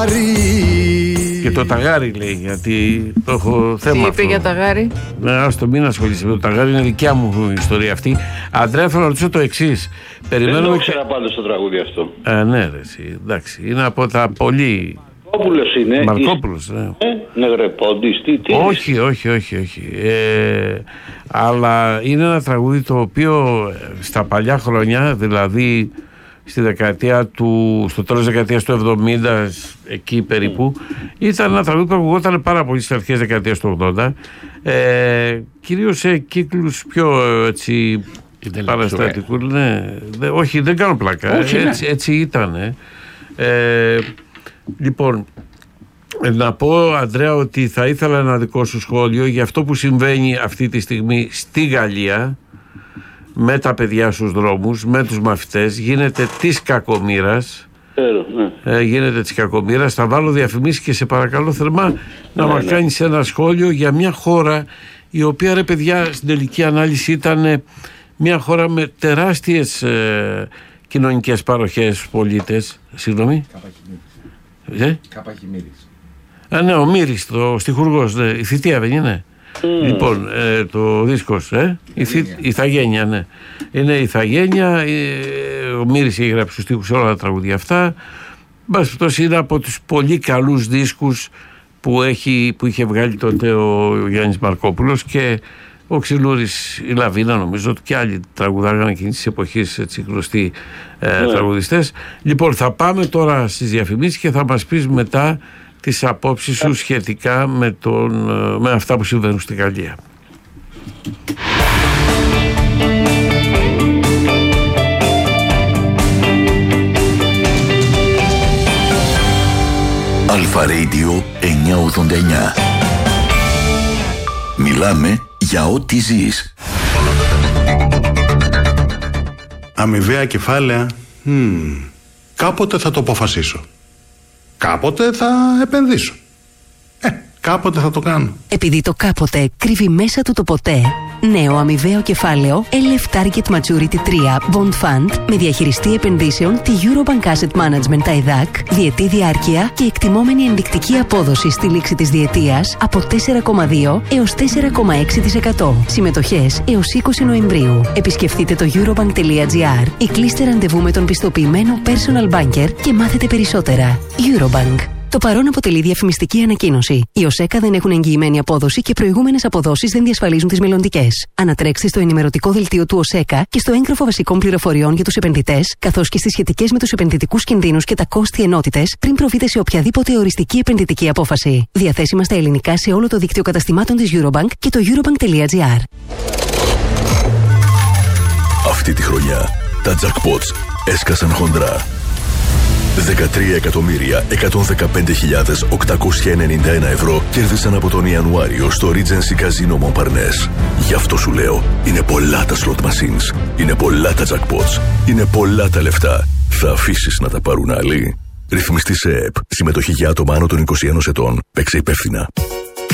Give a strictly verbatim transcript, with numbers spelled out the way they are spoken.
ταγάρι. Και το ταγάρι λέει, γιατί το έχω θέμα. Τι είπε αυτό. για ταγάρι? Ναι, άστο, μην ασχολείσαι με το ταγάρι, είναι δικιά μου ιστορία αυτή. Αντρέα, θέλω να ρωτήσω το εξής. Περιμένουμε... Δεν το ήξερα πάντως το τραγούδι αυτό. Ε, ναι, ρε, εσύ, εντάξει. Είναι από τα πολύ. Μαρκόπουλος είναι. Μαρκόπουλος, ναι. Ε, Νεγρεπόντης, τι, τι. Όχι, όχι, όχι, όχι. Ε, αλλά είναι ένα τραγούδι το οποίο στα παλιά χρόνια, δηλαδή στη δεκαετία του, στο τέλος της δεκαετίας του εβδομήντα, εκεί περίπου, mm. ήταν ένα τραγούδι που ακουγόταν πάρα πολύ στις αρχές δεκαετίας του ογδόντα, ε, κυρίως σε κύκλους πιο έτσι παραστατικούς. Ναι, δε, όχι, δεν κάνω πλάκα. Όχι, έτσι, ναι. έτσι ήταν. Ε, λοιπόν, να πω, Ανδρέα, ότι θα ήθελα ένα δικό σου σχόλιο για αυτό που συμβαίνει αυτή τη στιγμή στη Γαλλία με τα παιδιά στους δρόμους, με τους μαθητές. Γίνεται της κακομοίρας. Ναι. Ε, γίνεται της κακομοίρας. Θα βάλω διαφημίσεις και σε παρακαλώ θερμά να ναι, μας ναι. κάνεις ένα σχόλιο για μια χώρα η οποία, ρε παιδιά, στην τελική ανάλυση ήταν μια χώρα με τεράστιες ε, κοινωνικές παροχές πολίτες. Συγγνώμη. Καπαχημύρης. Ε? Καπαχημύρης. Α, ναι, ο Μύρης, το στιχουργός, ναι. Η θητεία δεν είναι. Mm. Λοιπόν, ε, το δίσκος, ε? η, θη, η Ιθαγένεια, ναι. Είναι η Ιθαγένεια, ε, ο Μύρης έχει γράψει τους στίχους όλα τα τραγούδια αυτά. Μπας, τόσο είναι από τους πολύ καλούς δίσκους που, έχει, που είχε βγάλει τότε ο Γιάννης Μαρκόπουλος και ο Ξυλούρης, η Λαβίνα, νομίζω ότι και άλλοι τραγουδάγανε εκείνης της εποχής, έτσι γνωστοί ε, yeah. τραγουδιστές. Λοιπόν, θα πάμε τώρα στις διαφημίσεις και θα μας πεις μετά τις απόψεις σου σχετικά με, τον, με αυτά που συμβαίνουν στη Γαλλία. Αλφα Radio εννιακόσια ογδόντα εννιά. Μιλάμε για ό,τι ζεις. Αμοιβαία κεφάλαια. Hmm. Κάποτε θα το αποφασίσω. Κάποτε θα επενδύσω. Ε, κάποτε θα το κάνω. Επειδή το κάποτε κρύβει μέσα του το ποτέ, νέο αμοιβαίο κεφάλαιο ελ εφ Target Maturity τρία Bond Fund με διαχειριστή επενδύσεων τη Eurobank Asset Management τα ΕΔΑΚ, διετή διάρκεια και εκτιμόμενη ενδεικτική απόδοση στη λήξη της διετίας από τέσσερα κόμμα δύο έως τέσσερα κόμμα έξι τοις εκατό. Συμμετοχές έως είκοσι Νοεμβρίου. Επισκεφτείτε το eurobank τελεία gr ή κλείστε ραντεβού με τον πιστοποιημένο personal banker και μάθετε περισσότερα. Eurobank. Το παρόν αποτελεί διαφημιστική ανακοίνωση. Οι ΟΣΕΚΑ δεν έχουν εγγυημένη απόδοση και προηγούμενες αποδόσεις δεν διασφαλίζουν τις μελλοντικές. Ανατρέξτε στο ενημερωτικό δελτίο του ΟΣΕΚΑ και στο έγγραφο βασικών πληροφοριών για τους επενδυτές, καθώς και στις σχετικές με τους επενδυτικούς κινδύνους και τα κόστη ενότητες, πριν προβείτε σε οποιαδήποτε οριστική επενδυτική απόφαση. Διαθέσιμα στα ελληνικά σε όλο το δίκτυο καταστημάτων της Eurobank και το eurobank τελεία gr. Αυτή τη χρονιά τα jackpots έσκασαν χοντρά. δεκατρία εκατομμύρια εκατόν δεκαπέντε χιλιάδες οκτακόσια ενενήντα ένα ευρώ κέρδισαν από τον Ιανουάριο στο Regency Casino Montparnasse. Γι' αυτό σου λέω, είναι πολλά τα slot machines, είναι πολλά τα jackpots, είναι πολλά τα λεφτά. Θα αφήσεις να τα πάρουν άλλοι? Ρυθμιστή σε ΕΕΠ. Συμμετοχή για άτομα άνω των είκοσι ένα ετών. Παίξε υπεύθυνα.